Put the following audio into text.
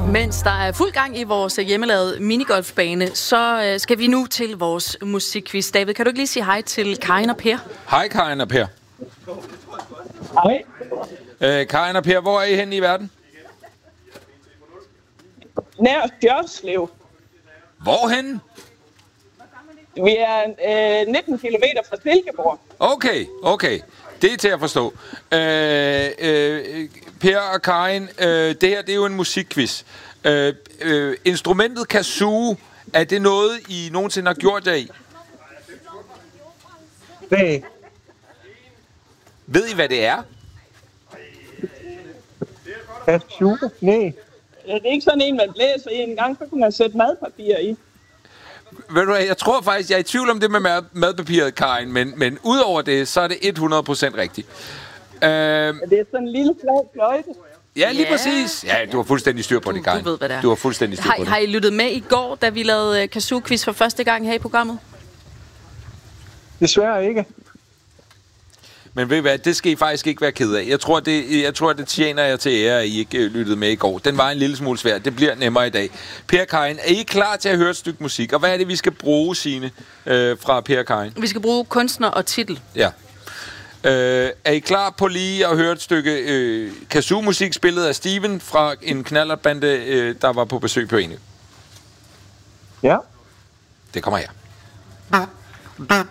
Mens der er fuld gang i vores hjemmelavede minigolfbane, så skal vi nu til vores musikquiz. David, kan du ikke lige sige hej til Karin og Per? Hej Karin og Per. Hej. Karin og Per, hvor er I henne i verden? Nær Stjørslev. Hvorhenne? Vi er 19 kilometer fra Silkeborg. Okay. Det er til at forstå. Per og Karin, det her det er jo en musikquiz. Instrumentet kazoo, er det noget, I nogensinde har gjort jer i? Nej. Ved I, hvad det er? Kazoo? Nej. Det er ikke sådan en, man blæser i en gang, så kunne man sætte madpapir i. Ved du hvad, jeg tror faktisk, jeg er i tvivl om det med madpapiret, Karin, men udover det, så er det 100% rigtigt. Det er sådan en lille flad fløjte. Ja, lige præcis. Ja, du har fuldstændig styr på det, Karin. Du ved, hvad det er. Du har fuldstændig styr på det. Har I lyttet med i går, da vi lavede kazoo-quiz for første gang her i programmet? Desværre ikke. Men ved I hvad, det skal I faktisk ikke være ked af. Jeg tror, det tjener jer til ære, at I ikke lyttede med i går. Den var en lille smule svær. Det bliver nemmere i dag. Per og Karin, er I klar til at høre et stykke musik? Og hvad er det, vi skal bruge, Signe, fra Per og Karin? Vi skal bruge kunstner og titel. Ja. Er I klar på lige at høre et stykke kazoo-musik spillet af Steven fra en knallertbande, der var på besøg på Enø? Ja. Det kommer her.